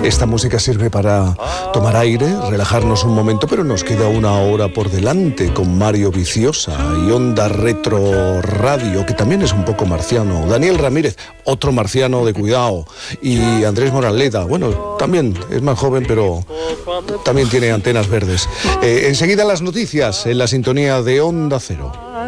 Esta música sirve para tomar aire, relajarnos un momento, pero nos queda una hora por delante con Mario Viciosa y Onda Retro Radio, que también es un poco marciano. Daniel Ramírez, otro marciano de cuidado. Y Andrés Moraleda, bueno, también es más joven, pero también tiene antenas verdes. Enseguida las noticias en la sintonía de Onda Cero.